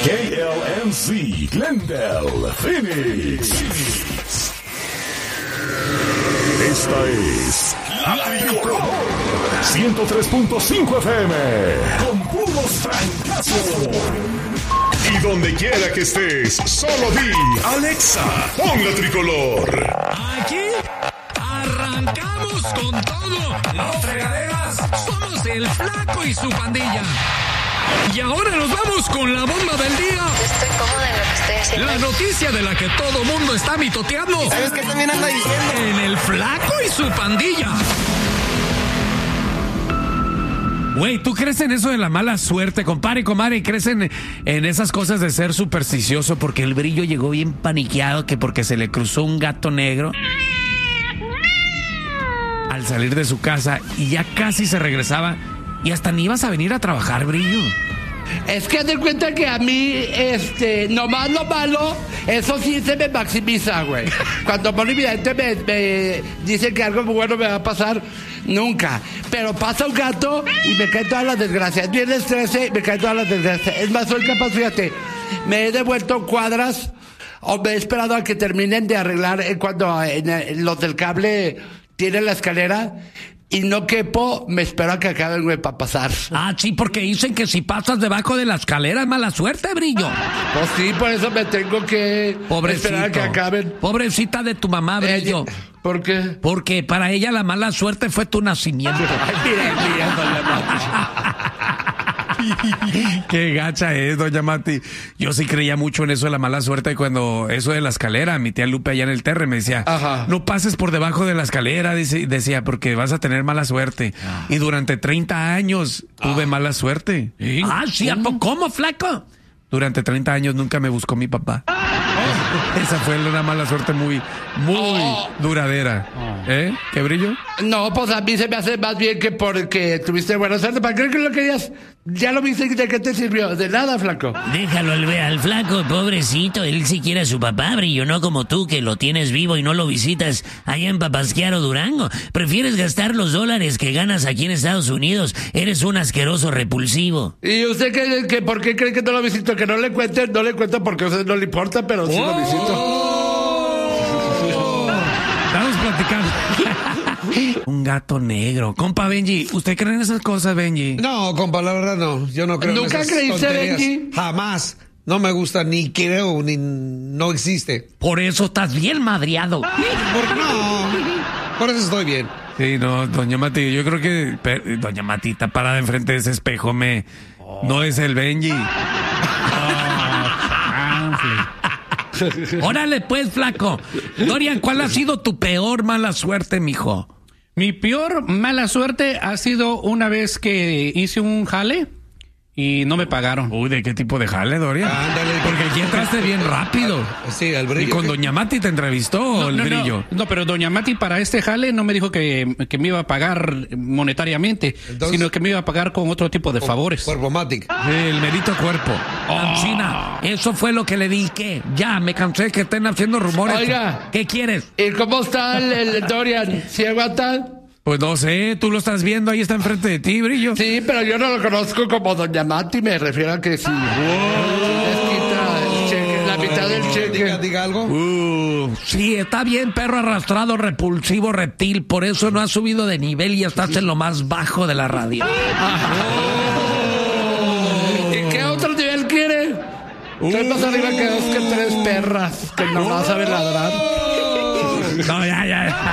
KLNC, Glendale, Phoenix. Esta es La Tricolor 103.5 FM con puros trancazos. Y donde quiera que estés, solo di Alexa, pon La Tricolor. Aquí arrancamos con todo. No fregaderas, somos el Flaco y su pandilla. Y ahora nos vamos con la bomba del día. Estoy cómoda en lo que estoy haciendo. La noticia de la que todo mundo está mitoteando. ¿Sabes qué también anda diciendo? En el Flaco y su pandilla. Güey, ¿tú crees en eso de la mala suerte, compadre y comadre? ¿Crees en esas cosas de ser supersticioso? Porque el Brillo llegó bien paniqueado, que porque se le cruzó un gato negro al salir de su casa y ya casi se regresaba y hasta ni ibas a venir a trabajar, Brillo. Es que haz de cuenta que a mí, nomás lo malo, eso sí se me maximiza, güey. Cuando por evidente me dice que algo muy bueno me va a pasar, nunca. Pero pasa un gato y me caen todas las desgracias. Viene el 13 y me caen todas las desgracias. Es más, soy capaz, fíjate, me he devuelto cuadras o me he esperado a que terminen de arreglar cuando los del cable tienen la escalera. Y no quepo, me espero a que acaben, güey, para pasar. Ah, sí, porque dicen que si pasas debajo de la escalera es mala suerte, Brillo. Pues sí, por eso me tengo que esperar a que acaben. Pobrecita de tu mamá, Brillo. ¿Por qué? Porque para ella la mala suerte fue tu nacimiento. Ay, mira, doña Mati. Qué gacha es, doña Mati. Yo sí creía mucho en eso de la mala suerte cuando eso de la escalera, mi tía Lupe allá en el Terre me decía, ajá, no pases por debajo de la escalera, decía, porque vas a tener mala suerte. Y durante 30 años tuve mala suerte. ¿Sí? Ah, sí, ¿cómo, Flaco? Durante 30 años nunca me buscó mi papá. Esa fue una mala suerte muy duradera. ¿Qué, Brillo? No, pues a mí se me hace más bien que porque tuviste buena suerte. ¿Para qué lo querías? Ya lo viste, ¿de qué te sirvió? De nada, Flaco. Déjalo al Flaco, pobrecito. Él sí quiere a su papá, Brillo, no como tú, que lo tienes vivo y no lo visitas allá en Papasquiaro, Durango. Prefieres gastar los dólares que ganas aquí en Estados Unidos. Eres un asqueroso repulsivo. ¿Y usted que por qué cree que no lo visito? Que no le cuente, no le cuento porque a usted no le importa, pero sí lo visito. Estamos platicando. Un gato negro. Compa Benji, ¿usted cree en esas cosas, Benji? No, compa, la verdad no. Yo no creo en esas ¿Nunca creíste, tonterías. Benji? Jamás. No me gusta, ni creo, ni no existe. Por eso estás bien madreado. Por eso estoy bien. Sí, no, doña Mati, yo creo que doña Mati está parada enfrente de ese espejo, no es el Benji. Órale, pues, Flaco. Dorian, ¿cuál ha sido tu peor mala suerte, mijo? Mi peor mala suerte ha sido una vez que hice un jale y no me pagaron. Uy, ¿de qué tipo de jale, Dorian? Ándale. Porque aquí entraste bien rápido. Sí, al Brillo. ¿Y con doña Mati te entrevistó el Brillo? No, pero doña Mati para este jale no me dijo que me iba a pagar monetariamente, sino que me iba a pagar con otro tipo de favores. Cuerpomatic. El merito cuerpo. China, eso fue lo que le dije. Ya, me cansé que estén haciendo rumores. Oiga. ¿Qué quieres? ¿Y cómo está el Dorian? ¿Sí aguanta? Pues no sé, tú lo estás viendo, ahí está enfrente de ti, Brillo. Sí, pero yo no lo conozco como doña Mati, me refiero a que sí. Les quita el cheque, la mitad del cheque. Diga algo. Sí, está bien, perro arrastrado, repulsivo, reptil, por eso no has subido de nivel y estás en lo más bajo de la radio. ¿Y qué otro nivel quiere? Estoy más arriba que dos que tres perras que nomás saben ladrar. No, ya.